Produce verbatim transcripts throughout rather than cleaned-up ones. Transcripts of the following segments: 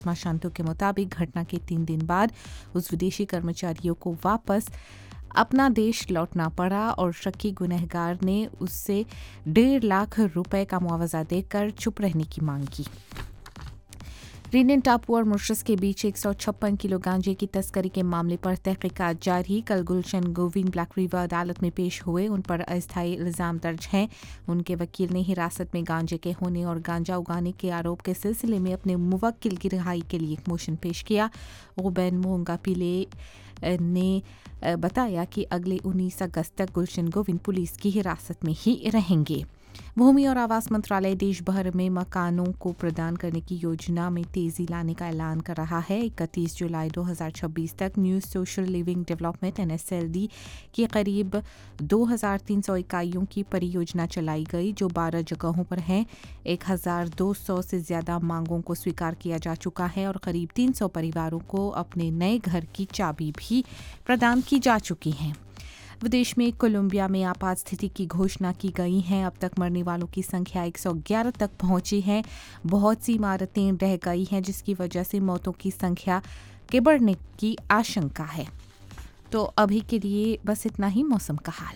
माशांतो के मुताबिक घटना के तीन दिन बाद उस विदेशी कर्मचारियों को वापस अपना देश लौटना पड़ा और शक्की गुनहगार ने उससे डेढ़ लाख रुपए का मुआवजा देकर चुप रहने की मांग की। रीनियन टापू और मॉरिशस के बीच एक सौ छप्पन किलो गांजे की तस्करी के मामले पर तहकीकात जारी। कल गुलशन गोविंद ब्लैक रिवर अदालत में पेश हुए। उन पर अस्थायी इल्जाम दर्ज हैं। उनके वकील ने हिरासत में गांजे के होने और गांजा उगाने के आरोप के सिलसिले में अपने मुवक्किल की रिहाई के लिए एक मोशन पेश किया। ओबैन मोंगा पिले ने बताया कि अगले उन्नीस अगस्त तक गुलशन गोविंद पुलिस की हिरासत में ही रहेंगे। भूमि और आवास मंत्रालय देश भर में मकानों को प्रदान करने की योजना में तेजी लाने का ऐलान कर रहा है। इकतीस जुलाई दो हज़ार छब्बीस तक new social living development N S L D की करीब दो हज़ार तीन सौ इकाइयों की परियोजना चलाई गई, जो बारह जगहों पर हैं। एक हज़ार दो सौ से ज्यादा मांगों को स्वीकार किया जा चुका है और करीब तीन सौ परिवारों को अपने नए घर की चाबी भी प्रदान की जा चुकी है। विदेश में कोलंबिया में आपात स्थिति की घोषणा की गई है। अब तक मरने वालों की संख्या एक सौ ग्यारह तक पहुंची है। बहुत सी इमारतें ढह गई हैं, जिसकी वजह से मौतों की संख्या के बढ़ने की आशंका है। तो अभी के लिए बस इतना ही। मौसम का हाल।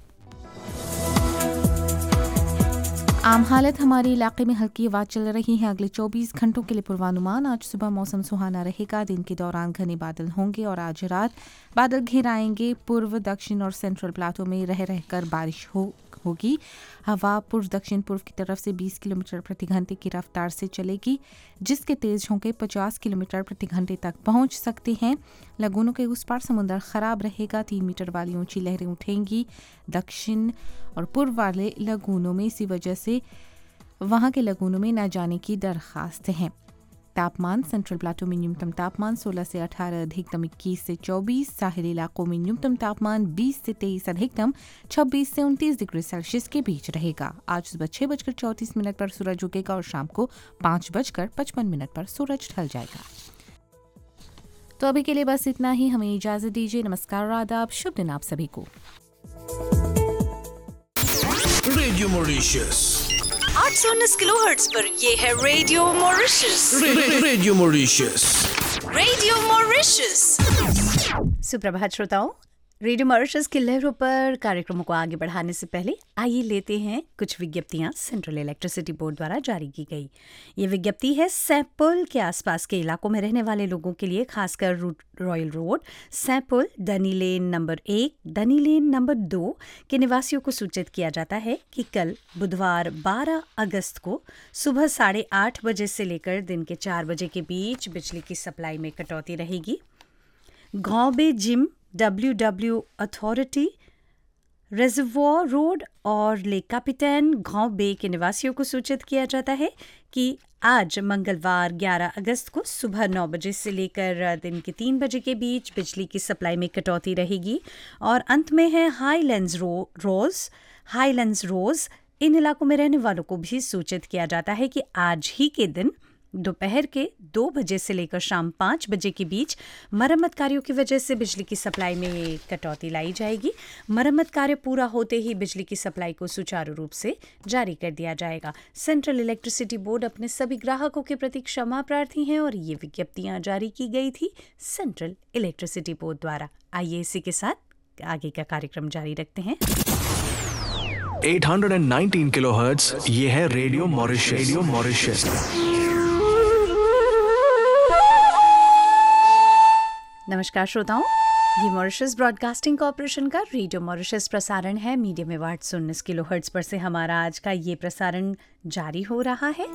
आम हालत हमारे इलाके में हल्की हवा चल रही है। अगले चौबीस घंटों के लिए पूर्वानुमान। आज सुबह मौसम सुहाना रहेगा। दिन के दौरान घने बादल होंगे और आज रात बादल घिर आएंगे। पूर्व, दक्षिण और सेंट्रल प्लाटो में रह रहकर बारिश हो होगी। हवा पूर्व दक्षिण पूर्व की तरफ से बीस किलोमीटर प्रति घंटे की रफ्तार से चलेगी, जिसके तेज झोंके पचास किलोमीटर प्रति घंटे तक पहुंच सकते हैं। लगूनों के उस पार समुद्र खराब रहेगा। तीन मीटर वाली ऊंची लहरें उठेंगी दक्षिण और पूर्व वाले लगूनों में। इसी वजह से वहां के लगूनों में न जाने की दरखास्त है। तापमान सेंट्रल प्लाटो में न्यूनतम तापमान सोलह से अठारह, अधिकतम इक्कीस से चौबीस। साहिल इलाकों में न्यूनतम तापमान बीस से तेईस, अधिकतम छब्बीस से उनतीस डिग्री सेल्सियस के बीच रहेगा। आज सुबह छह बजकर चौंतीस मिनट पर सूरज उगेगा और शाम को पाँच बजकर पचपन मिनट पर सूरज ढल जाएगा। तो अभी के लिए बस इतना ही। हमें इजाजत दीजिए। नमस्कार, आदाब, शुभ दिन आप सभी को। रेडियो मॉरिशस आठ सौ उन्नीस किलोहर्ट्ज पर ये है radio Mauritius. Radio Mauritius radio Mauritius. सुप्रभात श्रोताओं, रेडियो मॉरिशस की लहरों पर कार्यक्रमों को आगे बढ़ाने से पहले आइए लेते हैं कुछ विज्ञप्तियां सेंट्रल इलेक्ट्रिसिटी बोर्ड द्वारा जारी की गई। ये विज्ञप्ति है सैपुल के आसपास के इलाकों में रहने वाले लोगों के लिए, खासकर root royal road, सैपुल, डनी lane number एक, डनी लेन नंबर दो के निवासियों को सूचित किया जाता है कि कल बुधवार बारह अगस्त को सुबह साढ़े आठ बजे से लेकर दिन के चार बजे के बीच बिजली की सप्लाई में कटौती रहेगी। घौबे gym, W W authority, रेजर्वोयर road और लेक कैपिटन घाव बे के निवासियों को सूचित किया जाता है कि आज मंगलवार ग्यारह अगस्त को सुबह नौ बजे से लेकर दिन के तीन बजे के बीच बिजली की सप्लाई में कटौती रहेगी। और अंत में है हाईलैंड्स रो रोज हाईलैंड्स रोज इन इलाकों में रहने वालों को भी सूचित किया जाता है कि आज ही के दिन दोपहर के दो बजे से लेकर शाम पाँच बजे के बीच मरम्मत कार्यों की वजह से बिजली की सप्लाई में कटौती लाई जाएगी। मरम्मत कार्य पूरा होते ही बिजली की सप्लाई को सुचारू रूप से जारी कर दिया जाएगा। सेंट्रल इलेक्ट्रिसिटी बोर्ड अपने सभी ग्राहकों के प्रति क्षमा प्रार्थी हैं और ये विज्ञप्तियां जारी की गई थी सेंट्रल इलेक्ट्रिसिटी बोर्ड द्वारा। आइए इसी के साथ आगे का कार्यक्रम जारी रखते हैं। आठ सौ उन्नीस किलोहर्ट्ज, ये है रेडियो मॉरिशस। रेडियो मॉरिशस नमस्कार श्रोताओं, ये मॉरिशस ब्रॉडकास्टिंग कॉरपोरेशन का रेडियो मॉरिशस प्रसारण है। मीडियम वेव आठ सौ उन्नीस किलोहर्ट्ज पर से हमारा आज का ये प्रसारण जारी हो रहा है।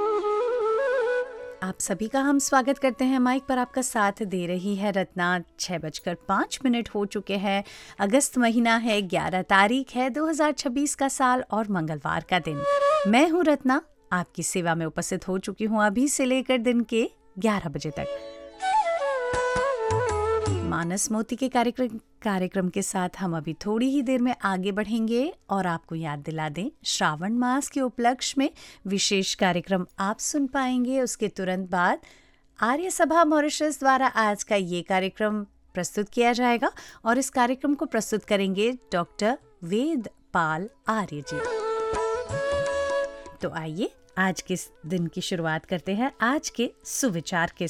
आप सभी का हम स्वागत करते हैं। माइक पर आपका साथ दे रही है रत्ना। छः बजकर पाँच मिनट हो चुके हैं। अगस्त महीना है, ग्यारह तारीख है, दो हज़ार छब्बीस का साल और मंगलवार का दिन। मैं हूँ रत्ना, आपकी सेवा में उपस्थित हो चुकी हूँ अभी से लेकर दिन के ग्यारह बजे तक। मानस मोती के कार्यक्रम कार्यक्रम के साथ हम अभी थोड़ी ही देर में आगे बढ़ेंगे और आपको याद दिला दें, श्रावण मास के उपलक्ष्य में विशेष कार्यक्रम आप सुन पाएंगे। उसके तुरंत बाद आर्य सभा मॉरिशस द्वारा आज का ये कार्यक्रम प्रस्तुत किया जाएगा और इस कार्यक्रम को प्रस्तुत करेंगे डॉक्टर वेदपाल आर्य जी। तो आइए आज के दिन की शुरुआत करते हैं आज के सुविचार के